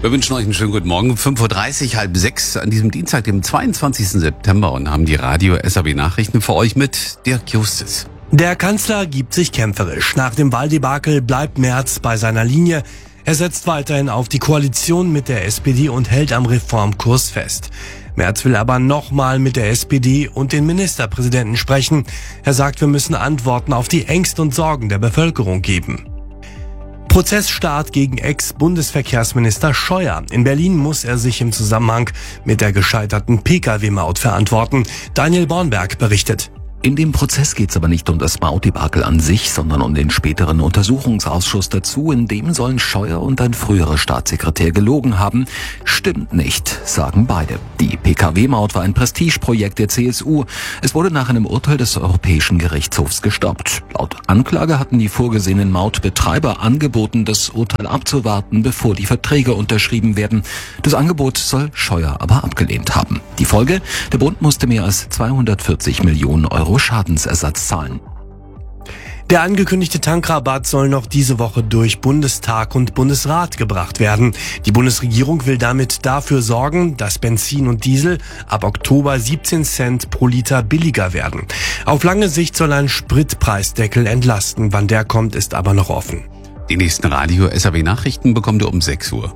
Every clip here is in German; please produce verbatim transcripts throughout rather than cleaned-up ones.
Wir wünschen euch einen schönen guten Morgen. fünf Uhr dreißig, halb sechs an diesem Dienstag, dem zweiundzwanzigsten September und haben die Radio S A B Nachrichten für euch mit Dirk Justus. Der Kanzler gibt sich kämpferisch. Nach dem Wahldebakel bleibt Merz bei seiner Linie. Er setzt weiterhin auf die Koalition mit der S P D und hält am Reformkurs fest. Merz will aber nochmal mit der S P D und den Ministerpräsidenten sprechen. Er sagt, wir müssen Antworten auf die Ängste und Sorgen der Bevölkerung geben. Prozessstart gegen Ex-Bundesverkehrsminister Scheuer. In Berlin muss er sich im Zusammenhang mit der gescheiterten Pkw Maut verantworten. Daniel Bornberg berichtet. In dem Prozess geht es aber nicht um das Mautdebakel an sich, sondern um den späteren Untersuchungsausschuss dazu. In dem sollen Scheuer und ein früherer Staatssekretär gelogen haben. Stimmt nicht, sagen beide. Die Pkw-Maut war ein Prestigeprojekt der C S U. Es wurde nach einem Urteil des Europäischen Gerichtshofs gestoppt. Laut Anklage hatten die vorgesehenen Mautbetreiber angeboten, das Urteil abzuwarten, bevor die Verträge unterschrieben werden. Das Angebot soll Scheuer aber abgelehnt haben. Die Folge? Der Bund musste mehr als zweihundertvierzig Millionen Euro Schadensersatz zahlen. Der angekündigte Tankrabatt soll noch diese Woche durch Bundestag und Bundesrat gebracht werden. Die Bundesregierung will damit dafür sorgen, dass Benzin und Diesel ab Oktober siebzehn Cent pro Liter billiger werden. Auf lange Sicht soll ein Spritpreisdeckel entlasten. Wann der kommt, ist aber noch offen. Die nächsten Radio S A B Nachrichten bekommt ihr um sechs Uhr.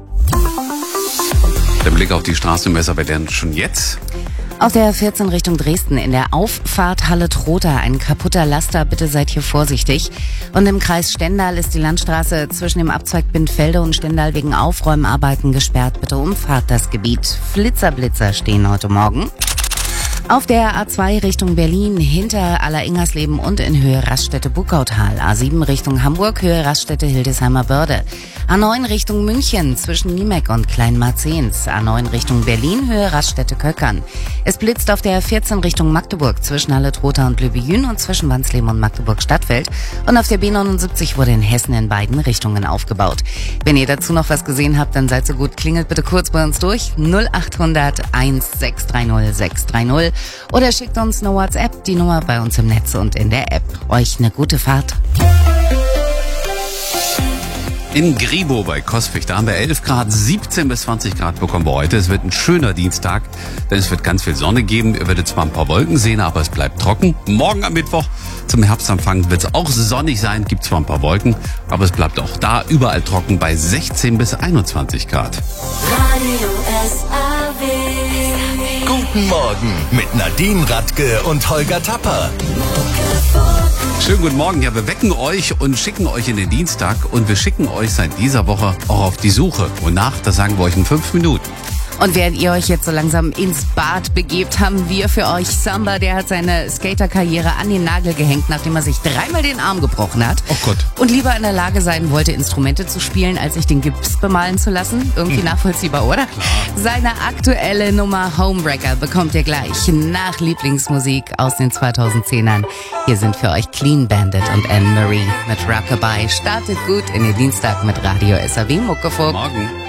Der Blick auf die Straßenmesser werden schon jetzt. Auf der vierzehn Richtung Dresden in der Auffahrt Halle-Trotha ein kaputter Laster, bitte seid hier vorsichtig. Und im Kreis Stendal ist die Landstraße zwischen dem Abzweig Bindfelde und Stendal wegen Aufräumarbeiten gesperrt. Bitte umfahrt das Gebiet. Flitzer-Blitzer stehen heute Morgen. Auf der A zwei Richtung Berlin, hinter Aller-Ingersleben und in Höhe Raststätte-Buckautal. A sieben Richtung Hamburg, Höhe Raststätte-Hildesheimer Börde. A neun Richtung München, zwischen Niemek und Kleinmarzens. A neun Richtung Berlin, Höhe Raststätte-Köckern. Es blitzt auf der vierzehn Richtung Magdeburg, zwischen Halle-Trotha und Löbejün und zwischen Wansleben und Magdeburg-Stadtfeld. Und auf der B neunundsiebzig wurde in Hessen in beiden Richtungen aufgebaut. Wenn ihr dazu noch was gesehen habt, dann seid so gut, klingelt bitte kurz bei uns durch. null acht hundert eins sechs drei null sechs drei null. Oder schickt uns eine WhatsApp, die Nummer bei uns im Netz und in der App. Euch eine gute Fahrt. In Gribo bei Kosvich, da haben wir elf Grad, siebzehn bis zwanzig Grad bekommen wir heute. Es wird ein schöner Dienstag, denn es wird ganz viel Sonne geben. Ihr werdet zwar ein paar Wolken sehen, aber es bleibt trocken. Morgen am Mittwoch zum Herbstanfang wird es auch sonnig sein, gibt zwar ein paar Wolken, aber es bleibt auch da überall trocken bei sechzehn bis einundzwanzig Grad. Radio S A B. Guten Morgen mit Nadine Radke und Holger Tapper. Schönen guten Morgen. Ja, wir wecken euch und schicken euch in den Dienstag und wir schicken euch seit dieser Woche auch auf die Suche. Wonach, das sagen wir euch in fünf Minuten. Und während ihr euch jetzt so langsam ins Bad begebt, haben wir für euch Samba, der hat seine Skaterkarriere an den Nagel gehängt, nachdem er sich dreimal den Arm gebrochen hat. Oh Gott. Und lieber in der Lage sein wollte, Instrumente zu spielen, als sich den Gips bemalen zu lassen. Irgendwie hm. nachvollziehbar, oder? Klar. Seine aktuelle Nummer Homebreaker bekommt ihr gleich nach Lieblingsmusik aus den zweitausendzehnern. Hier sind für euch Clean Bandit und Anne-Marie mit Rockabye. Startet gut in den Dienstag mit Radio S A B Muckefuck. Morgen.